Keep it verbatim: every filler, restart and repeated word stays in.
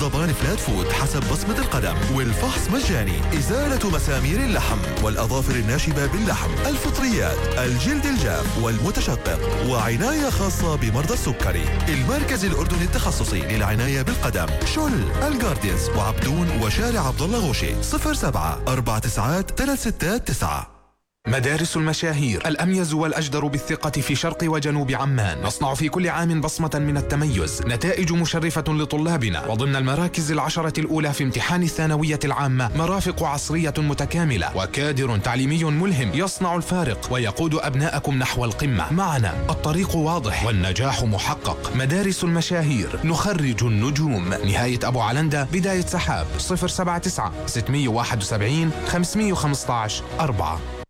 ضمان فلات فود حسب بصمة القدم، والفحص مجاني. إزالة مسامير اللحم والأظافر الناشبة باللحم، الفطريات، الجلد الجاف والمتشقق، وعناية خاصة بمرضى السكري. المركز الأردني التخصصي للعناية بالقدم، شل، الجاردينز وعبدون وشارع عبد الله غوشي. صفر سبعة أربعة تسعات ثلاث ستات تسعة. مدارس المشاهير، الأميز والأجدر بالثقة في شرق وجنوب عمان. نصنع في كل عام بصمة من التميز، نتائج مشرفة لطلابنا، وضمن المراكز العشرة الأولى في امتحان الثانوية العامة مرافق عصرية متكاملة وكادر تعليمي ملهم يصنع الفارق ويقود أبناءكم نحو القمة. معنا الطريق واضح والنجاح محقق. مدارس المشاهير، نخرج النجوم. نهاية أبو علندة، بداية سحاب. صفر سبعة تسعة ستمائة وواحد وسبعين خمسمائة وخمسة عشر أربعة.